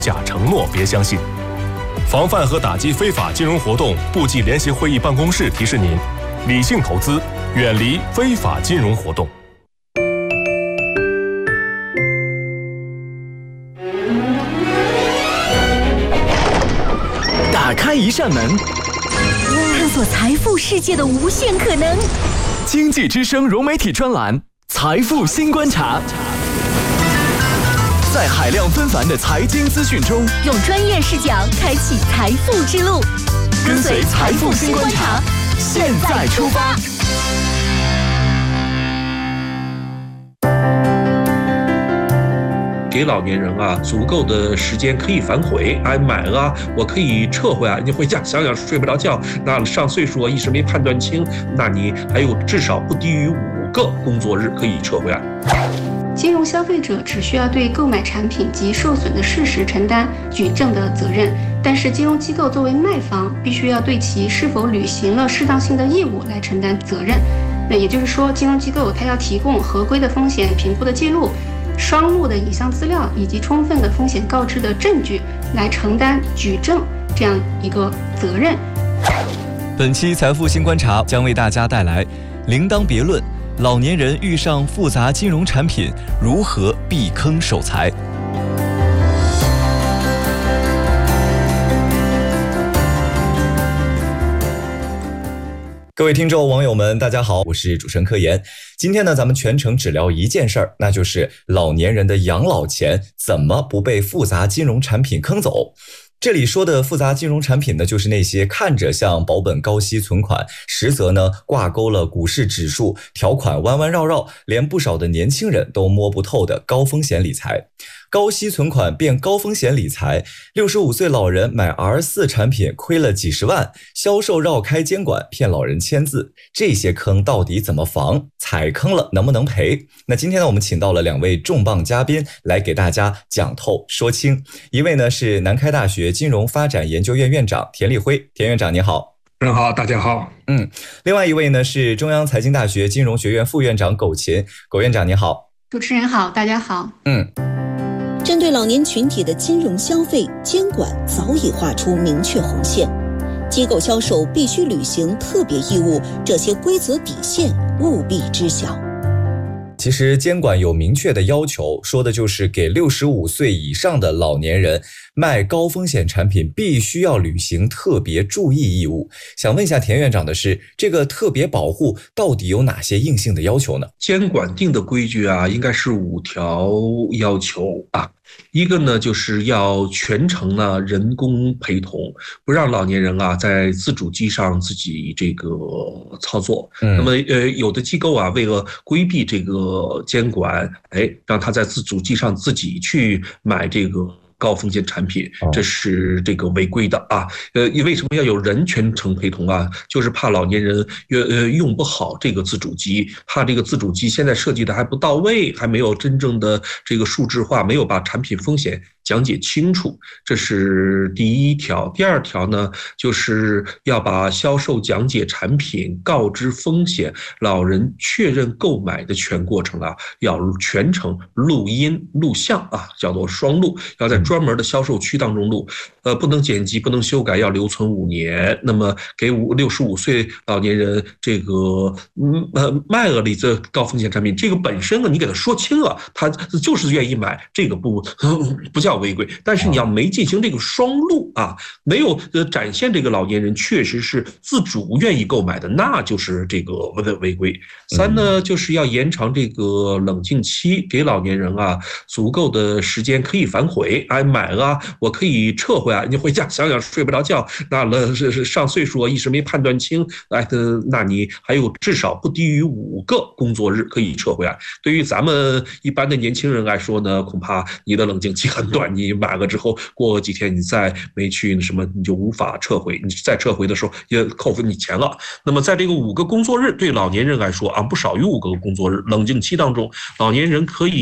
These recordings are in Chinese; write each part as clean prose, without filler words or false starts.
假承诺别相信。防范和打击非法金融活动部际联席会议办公室提示您：理性投资，远离非法金融活动。 打开一扇门， 探索财富世界的无限可能。 经济之声融媒体专栏，财富新观察。在海量纷繁的财经资讯中， 用专业视角开启财富之路。 跟随财富新观察，现在出发。 给老年人啊足够的时间可以反悔，买了我可以撤回你回家想想睡不着觉，那上岁数一时没判断清，那你还有至少不低于5个工作日可以撤回来。 金融消费者只需要对购买产品及受损的事实承担举证的责任，但是金融机构作为卖方，必须要对其是否履行了适当性的义务来承担责任。那也就是说，金融机构它要提供合规的风险评估的记录、双录的影像资料以及充分的风险告知的证据，来承担举证这样一个责任。 本期财富新观察将为大家带来铃铛别论，老年人遇上复杂金融产品如何避坑守财。各位听众网友们大家好，我是主持人柯岩。今天呢，咱们全程只聊一件事儿，那就是老年人的养老钱怎么不被复杂金融产品坑走。这里说的复杂金融产品呢，就是那些看着像保本高息存款，实则呢挂钩了股市指数，条款弯弯绕绕，连不少的年轻人都摸不透的高风险理财。高息存款变高风险理财，65岁老人买 R4 产品亏了几十万，销售绕开监管骗老人签字，这些坑到底怎么防？踩坑了能不能赔？那今天呢，我们请到了2位重磅嘉宾来给大家讲透说清。一位呢是南开大学金融发展研究院院长田立辉，田院长你好。 人好，大家好。 另外一位呢是中央财经大学金融学院副院长苟琴，苟院长你好。 主持人好，大家好。 针对老年群体的金融消费，监管早已画出明确红线，机构销售必须履行特别义务，这些规则底线务必知晓。 其实监管有明确的要求，说的就是给65岁以上的老年人卖高风险产品必须要履行特别注意义务。想问一下田院长的是，这个特别保护到底有哪些硬性的要求呢？ 监管定的规矩应该是5条要求一个呢，就是要全程呢人工陪同，不让老年人在自主机上自己这个操作。那么有的机构为了规避这个监管，让他在自主机上自己去买这个高风险产品，这是这个违规的为什么要有人全程陪同就是怕老年人用不好这个自主机，怕这个自主机现在设计的还不到位，还没有真正的这个数字化，没有把产品风险讲解清楚，这是第1条。第2条呢，就是要把销售讲解产品、告知风险、老人确认购买的全过程要全程录音录像叫做双录，要在专门的销售区当中录，不能剪辑，不能修改，要留存5年。那么给65岁老年人这个卖了你这高风险产品，这个本身你给他说清了，他就是愿意买，这个不叫违规，但是你要没进行这个双录没有展现这个老年人确实是自主愿意购买的，那就是这个违规。3呢，就是要延长这个冷静期，给老年人足够的时间可以反悔，买了我可以撤回你回家想想睡不着觉，那上岁数一时没判断清，那你还有至少不低于5个工作日可以撤回来。对于咱们一般的年轻人来说呢，恐怕你的冷静期很短，你买了之后过几天你再没去什么，你就无法撤回，你再撤回的时候也扣分你钱了。那么在这个5个工作日对老年人来说不少于5个工作日冷静期当中，老年人可以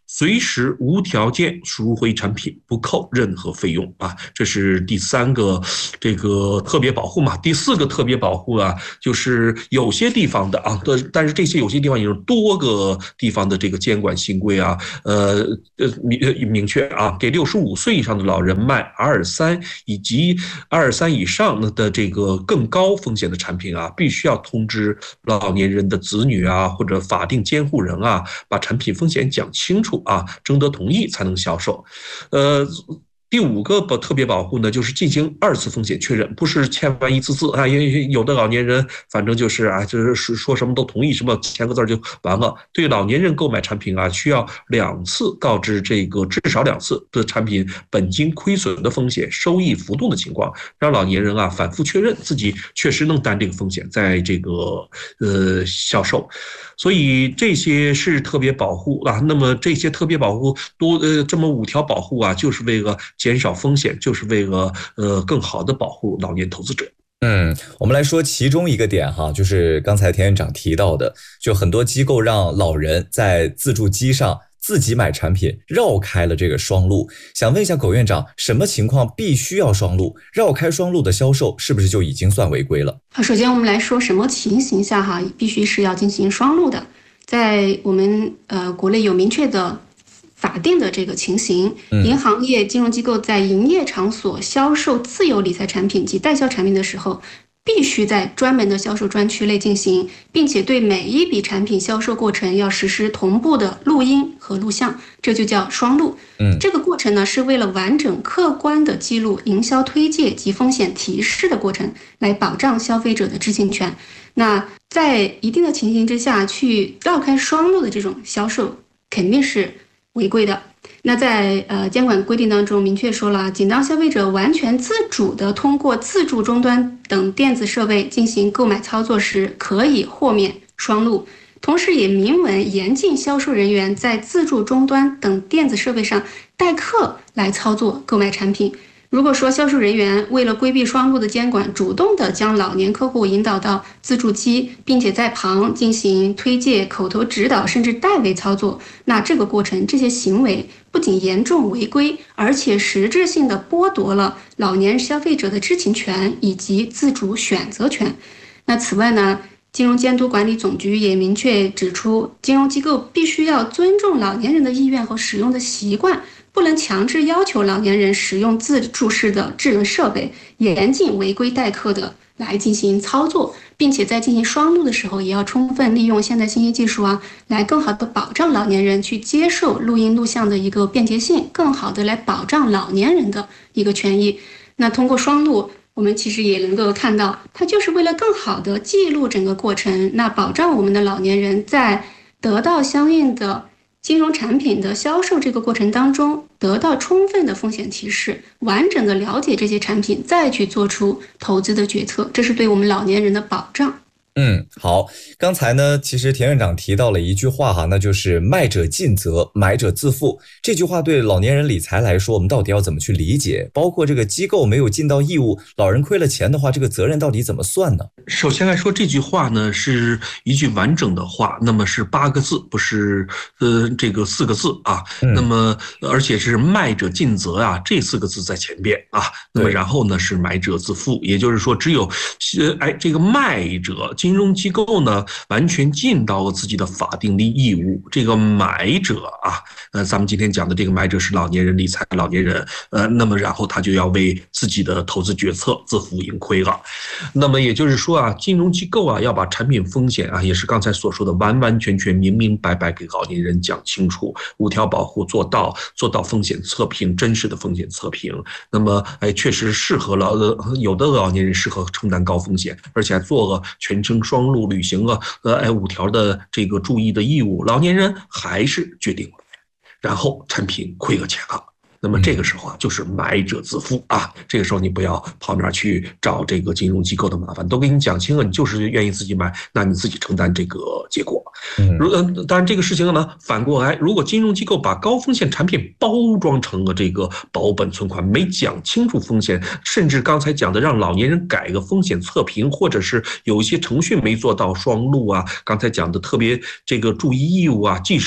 随时无条件赎回产品，不扣任何费用啊，这是第3个这个特别保护嘛。第4个特别保护啊，就是有些地方的啊，但是这些有些地方也有多个地方的这个监管新规啊，明确啊，给65岁以上的老人卖阿尔3以及阿尔3以上的这个更高风险的产品啊，必须要通知老年人的子女啊或者法定监护人啊，把产品风险讲清楚啊，征得同意才能销售。第5个特别保护呢，就是进行2次风险确认，不是签完1次字啊，因为有的老年人反正就是啊，就是说什么都同意，什么签个字就完了。对老年人购买产品啊，需要2次告知这个至少2次的产品本金亏损的风险、收益浮动的情况，让老年人啊反复确认自己确实能担这个风险，在这个销售。所以这些是特别保护啊。那么这些特别保护这么5条保护啊，就是为了减少风险，就是为了更好的保护老年投资者。 我们来说其中一个点哈，就是刚才田院长提到的，就很多机构让老人在自助机上自己买产品，绕开了这个双录。想问一下苟院长，什么情况必须要双录？绕开双录的销售是不是就已经算违规了？ 首先我们来说什么情形下必须是要进行双录的。在我们国内有明确的法定的这个情形，银行业金融机构在营业场所销售自有理财产品及代销产品的时候，必须在专门的销售专区内进行，并且对每一笔产品销售过程要实施同步的录音和录像，这就叫双录。这个过程呢，是为了完整客观的记录营销推介及风险提示的过程，来保障消费者的知情权。那在一定的情形之下，去绕开双录的这种销售肯定是违规的。那在监管规定当中明确说了，仅当消费者完全自主的通过自助终端等电子设备进行购买操作时，可以豁免双录。同时也明文严禁销售人员在自助终端等电子设备上代客来操作购买产品。如果说销售人员为了规避双录的监管，主动的将老年客户引导到自助机，并且在旁进行推介、口头指导，甚至代为操作，那这个过程、这些行为不仅严重违规，而且实质性的剥夺了老年消费者的知情权以及自主选择权。那此外呢，金融监督管理总局也明确指出，金融机构必须要尊重老年人的意愿和使用的习惯，不能强制要求老年人使用自助式的智能设备，严禁违规代客的来进行操作，并且在进行双录的时候，也要充分利用现代信息技术来更好的保障老年人去接受录音录像的一个便捷性，更好的来保障老年人的一个权益。那通过双录，我们其实也能够看到，它就是为了更好的记录整个过程，那保障我们的老年人在得到相应的金融产品的销售这个过程当中，得到充分的风险提示，完整的了解这些产品，再去做出投资的决策，这是对我们老年人的保障。 好，刚才呢，其实田院长提到了一句话哈，那就是卖者尽责，买者自负。这句话对老年人理财来说，我们到底要怎么去理解？包括这个机构没有尽到义务，老人亏了钱的话，这个责任到底怎么算呢？ 首先来说，这句话呢是一句完整的话，那么是8个字，不是这个4个字啊。那么而且是卖者尽责啊，这4个字在前边啊。那么然后呢是买者自负，也就是说，只有这个卖者金融机构呢完全尽到了自己的法定的义务，这个买者啊，咱们今天讲的这个买者是老年人，理财老年人，那么然后他就要为自己的投资决策自负盈亏了。那么也就是说啊，金融机构啊要把产品风险啊，也是刚才所说的完完全全明明白白给老年人讲清楚，5条保护做到风险测评，真实的风险测评。那么确实适合有的老年人适合承担高风险，而且还做了全程双录，履行了5条的这个注意的义务，老年人还是决定了，然后产品亏了钱了。那么这个时候啊，就是买者自负啊。这个时候你不要跑那儿去找这个金融机构的麻烦，都给你讲清了，你就是愿意自己买，那你自己承担这个结果。当然这个事情呢，反过来，如果金融机构把高风险产品包装成了这个保本存款，没讲清楚风险，甚至刚才讲的让老年人改个风险测评，或者是有一些程序没做到双录啊，刚才讲的特别这个注意义务啊，即使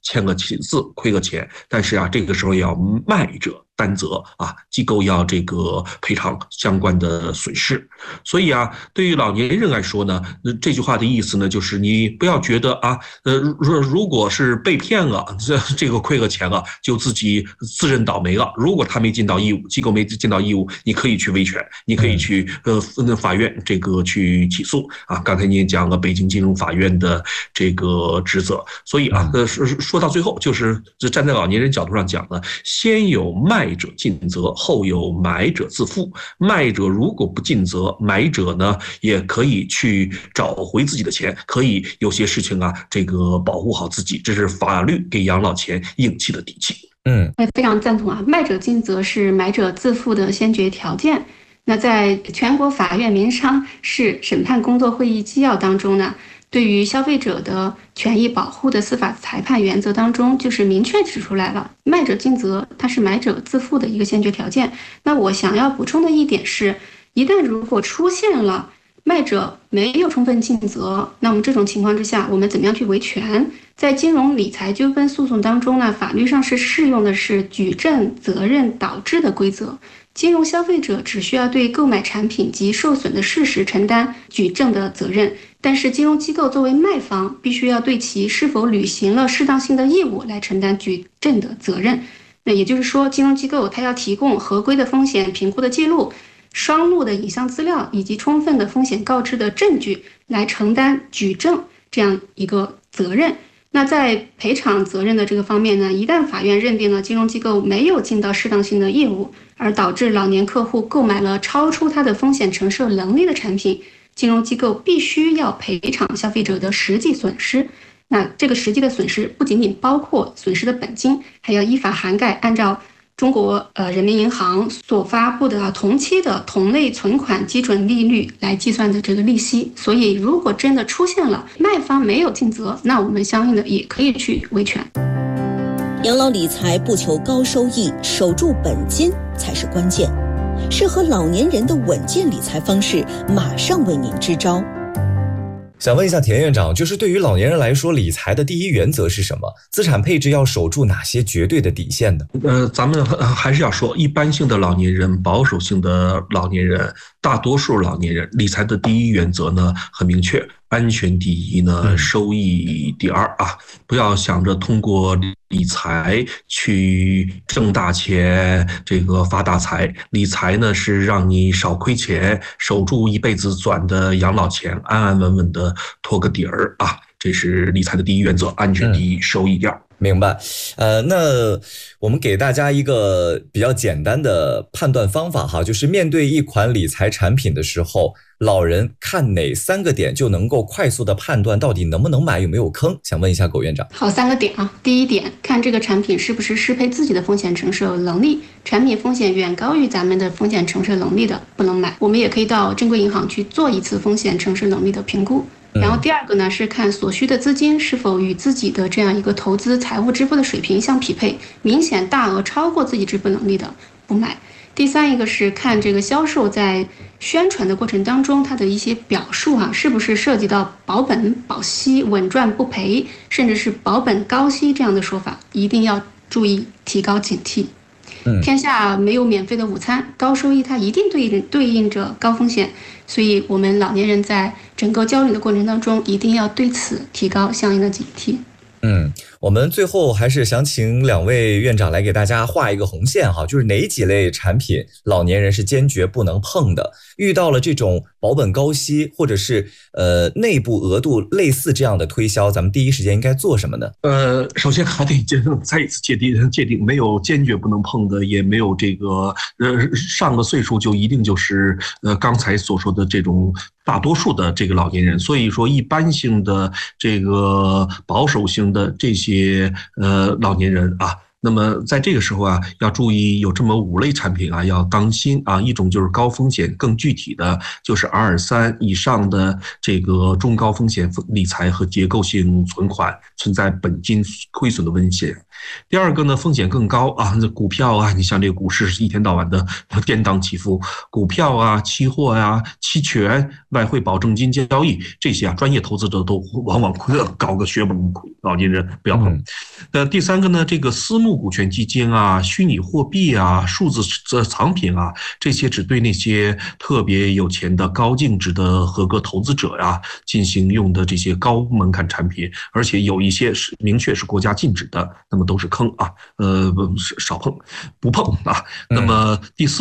签个字亏个钱，但是啊，这个时候要卖者担责啊，机构要这个赔偿相关的损失。所以啊，对于老年人来说呢，这句话的意思呢，就是你不要觉得啊，如果是被骗了，这个亏个钱了，就自己自认倒霉了。如果他没尽到义务，机构没尽到义务，你可以去维权，你可以去法院这个去起诉啊。刚才你也讲了北京金融法院的这个职责，所以啊，说到最后，就是站在老年人角度上讲呢，先有卖者尽责，后有买者自负。卖者如果不尽责，买者呢也可以去找回自己的钱，可以有些事情啊，这个保护好自己，这是法律给养老钱硬气的底气。 非常赞同啊！卖者尽责是买者自负的先决条件。那在全国法院民商事审判工作会议纪要当中呢，对于消费者的权益保护的司法裁判原则当中，就是明确指出来了，卖者尽责它是买者自负的一个先决条件。那我想要补充的一点是，一旦如果出现了卖者没有充分尽责，那么这种情况之下，我们怎么样去维权？在金融理财纠纷诉讼当中呢，法律上是适用的是举证责任导致的规则。金融消费者只需要对购买产品及受损的事实承担举证的责任，但是金融机构作为卖方，必须要对其是否履行了适当性的义务来承担举证的责任。那也就是说，金融机构它要提供合规的风险评估的记录、双录的影像资料以及充分的风险告知的证据来承担举证这样一个责任。那在赔偿责任的这个方面呢，一旦法院认定了金融机构没有尽到适当性的义务，而导致老年客户购买了超出他的风险承受能力的产品，金融机构必须要赔偿消费者的实际损失。那这个实际的损失不仅仅包括损失的本金，还要依法涵盖按照中国人民银行所发布的同期的同类存款基准利率来计算的这个利息。所以如果真的出现了卖方没有尽责，那我们相应的也可以去维权。 养老理财不求高收益，守住本金才是关键。适合老年人的稳健理财方式，马上为您支招。 想问一下田院长，就是对于老年人来说，理财的第一原则是什么？资产配置要守住哪些绝对的底线呢？ 咱们还是要说，一般性的老年人、保守性的老年人、大多数老年人，理财的第一原则呢很明确，安全第一呢，收益第二啊！不要想着通过理财去挣大钱，这个发大财。理财呢是让你少亏钱，守住一辈子赚的养老钱，安安稳稳的托个底儿啊！这是理财的第一原则，安全第一，收益第二。 明白。那我们给大家一个比较简单的判断方法哈，就是面对一款理财产品的时候，老人看哪3个点就能够快速的判断到底能不能买，有没有坑？想问一下苟院长。 好，3个点啊。第一点，看这个产品是不是适配自己的风险承受能力，产品风险远高于咱们的风险承受能力的不能买。我们也可以到正规银行去做一次风险承受能力的评估。然后第二个呢，是看所需的资金是否与自己的这样一个投资财务支付的水平相匹配，明显大额超过自己支付能力的不买。第三一个是看这个销售在宣传的过程当中，它的一些表述是不是涉及到保本保息、稳赚不赔，甚至是保本高息这样的说法，一定要注意提高警惕。天下没有免费的午餐，高收益它一定对应着高风险，所以我们老年人在整个交流的过程当中，一定要对此提高相应的警惕。 我们最后还是想请2位院长来给大家画一个红线哈，就是哪几类产品老年人是坚决不能碰的？遇到了这种保本高息或者是内部额度类似这样的推销，咱们第一时间应该做什么呢？ 首先还得再一次界定，没有坚决不能碰的，也没有这个上个岁数就一定就是刚才所说的这种大多数的这个老年人。所以说一般性的这个保守性的这些老年人啊，那么在这个时候啊，要注意有这么5类产品啊，要当心啊。一种就是高风险，更具体的就是223以上的这个中高风险理财和结构性存款存在本金亏损的危险。 第二个呢，风险更高啊，这股票啊，你像这个股市是一天到晚的颠荡起伏，股票啊、期货啊、期权、外汇保证金交易这些啊，专业投资者都往往搞个血本无亏，老年人不要碰。第三个呢，这个私募股权基金啊、虚拟货币啊、数字藏品啊，这些只对那些特别有钱的高净值的合格投资者呀进行用的这些高门槛产品，而且有一些是明确是国家禁止的，那么都是坑啊，少碰不碰啊。那么第四